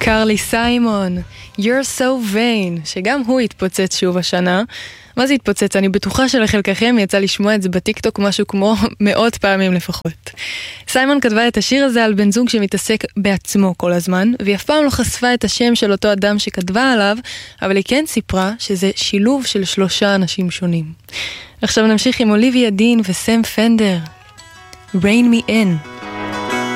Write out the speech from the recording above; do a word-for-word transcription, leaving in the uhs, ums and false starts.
קרלי סיימון, You're so vain, שגם הוא התפוצץ שוב השנה. מה זה התפוצץ? אני בטוחה שלחלקכם יצא לשמוע את זה בטיקטוק משהו כמו מאות פעמים לפחות. סיימון כתבה את השיר הזה על בן זוג שמתעסק בעצמו כל הזמן, והיא אף פעם לא חשפה את השם של אותו אדם שכתבה עליו, אבל היא כן סיפרה שזה שילוב של שלושה אנשים שונים. עכשיו נמשיך עם אוליביה דין וסם פנדר. Rain Me In.